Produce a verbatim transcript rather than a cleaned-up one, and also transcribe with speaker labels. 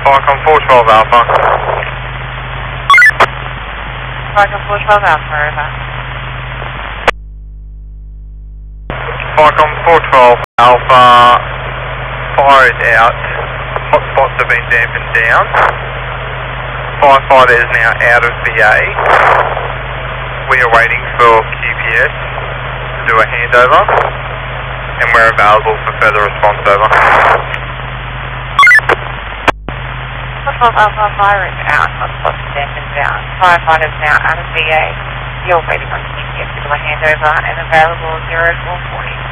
Speaker 1: Falcon four twelve Alpha.
Speaker 2: Falcon four twelve Alpha, over.
Speaker 1: Falcon four twelve Alpha, fire is out. Hotspots have been dampened down. Firefighter is now out of B A. We are waiting for Q P S to do a handover, and we're available for further response, over.
Speaker 2: twelve Alpha, fire is out. Hotspots are dampened down. Firefighter is now out of B A. You're waiting on Q P S to do a handover and available zero four forty.